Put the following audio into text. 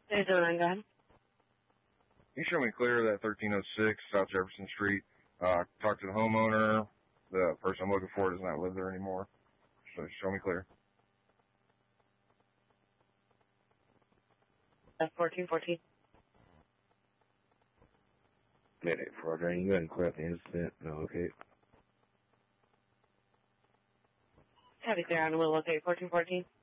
Hey, go ahead. Can you show me clear of that 1306 South Jefferson Street? Talk to the homeowner. The person I'm looking for does not live there anymore. So show me clear. That's 1414. Minute, Roger. You go ahead and clear up the incident. No, okay. Copy clear on. We'll locate 1414.